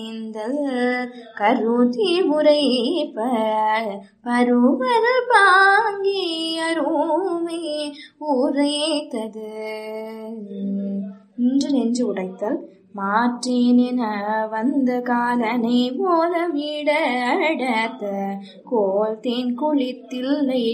கருதி உரைப்ப பருவர பாங்கி அருமை உரைத்தது. இன்று நெஞ்சு உடைத்தல் மாற்றின வந்த காலனை போலமிட அடத்த கோல் தேன் குளித்தில்லை